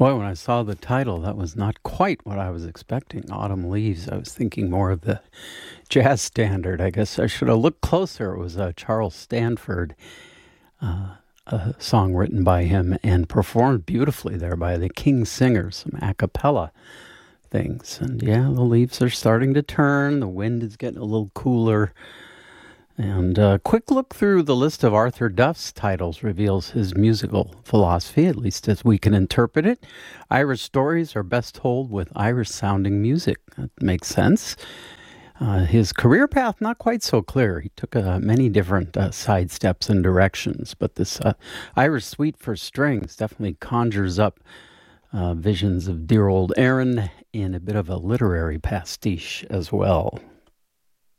Boy, when I saw the title, that was not quite what I was expecting. Autumn Leaves. I was thinking more of the jazz standard. I guess I should have looked closer. It was Charles Stanford, a song written by him and performed beautifully there by the King Singers, some a cappella things. And yeah, the leaves are starting to turn. The wind is getting a little cooler. And a quick look through the list of Arthur Duff's titles reveals his musical philosophy, at least as we can interpret it. Irish stories are best told with Irish-sounding music. That makes sense. His career path, not quite so clear. He took many different side steps and directions, but this Irish Suite for Strings definitely conjures up visions of dear old Erin in a bit of a literary pastiche as well.